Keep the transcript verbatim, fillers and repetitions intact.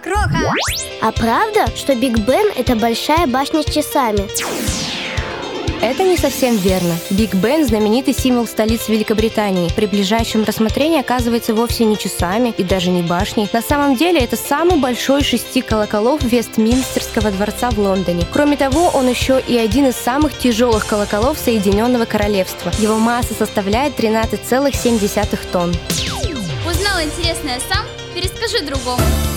Кроха! А правда, что Биг Бен – это большая башня с часами? Это не совсем верно. Биг Бен – знаменитый символ столицы Великобритании. При ближайшем рассмотрении оказывается вовсе не часами и даже не башней. На самом деле это самый большой из шести колоколов Вестминстерского дворца в Лондоне. Кроме того, он еще и один из самых тяжелых колоколов Соединенного Королевства. Его масса составляет тринадцать целых семь десятых тонн. Узнал интересное сам? Перескажи другому.